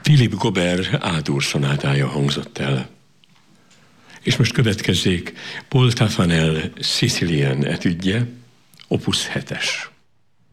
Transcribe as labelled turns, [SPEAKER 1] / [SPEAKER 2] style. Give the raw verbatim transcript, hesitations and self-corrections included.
[SPEAKER 1] Philippe Gobert A-dur szonátája hangzott el. És most következzék Paul Taffanel Sicilian etüdje, opus hetes.